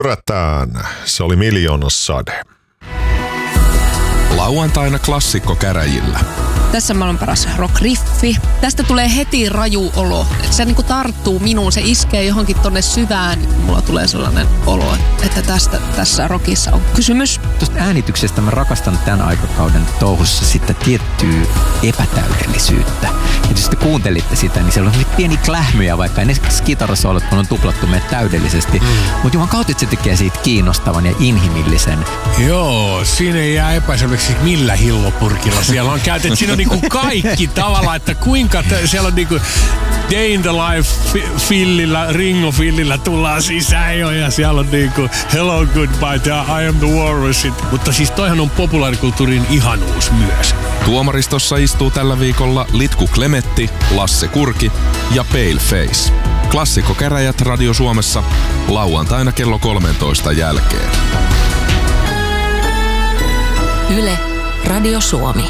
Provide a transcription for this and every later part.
Yrätään. Se oli Miljoonassade. Lauantaina klassikko käräjillä. Tässä maailman paras rock-riffi. Tästä tulee heti raju olo. Se niinku tarttuu minuun, se iskee johonkin tonne syvään. Mulla tulee sellainen olo, että tässä rockissa on kysymys. Tuosta äänityksestä mä rakastan tämän aikakauden touhussa sitten tiettyä epätäydellisyyttä. Ja jos te kuuntelitte sitä, niin siellä on pieni klähmyjä, vaikka ne kitarasoolot kun on tuplattu meitä täydellisesti. Mutta juman kautta se tekee siitä kiinnostavan ja inhimillisen. Joo, siinä ei jää epäselväksi millä hillopurkilla siellä on käytetty. Siinä on niinku kaikki tavallaan, että kuinka siellä on niinku Day in the Life fillillä, Ringo fillillä tullaan sisään jo ja siellä on niinku Hello Goodbye ja I am the Walrus. Mutta siis toihan on populaarikulttuurin ihanuus myös. Tuomaristossa istuu tällä viikolla Litku Klemetti, Lasse Kurki ja Paleface. Klassikkokäräjät Radio Suomessa lauantaina kello 13 jälkeen. Yle, Radio Suomi.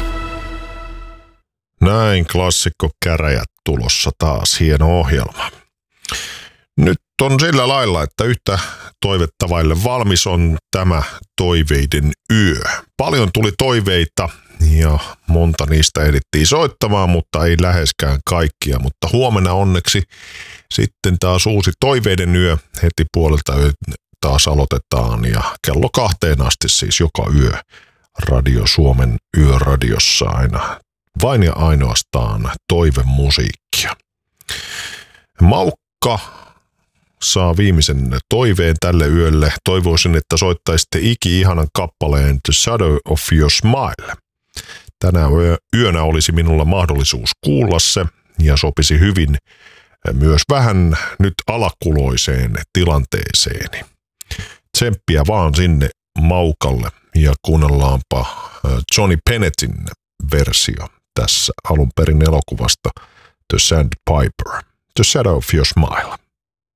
Näin klassikkokäräjät tulossa taas, hieno ohjelma. Nyt on sillä lailla, että yhtä toivetta vaille valmis on tämä Toiveiden yö. Paljon tuli toiveita ja monta niistä ehdittiin soittamaan, mutta ei läheskään kaikkia. Mutta huomenna onneksi sitten taas uusi Toiveiden yö heti puolelta taas aloitetaan ja kello 2 asti siis joka yö Radio Suomen yöradiossa aina. Vain ja ainoastaan toivemusiikkia. Maukka saa viimeisen toiveen tälle yölle. Toivoisin, että soittaisitte iki-ihanan kappaleen The Shadow of Your Smile. Tänä yönä olisi minulla mahdollisuus kuulla se ja sopisi hyvin myös vähän nyt alakuloiseen tilanteeseeni. Tsemppiä vaan sinne Maukalle ja kuunnellaanpa Johnny Bennettin versio tässä alun perin elokuvasta The Sandpiper, The Shadow of Your Smile.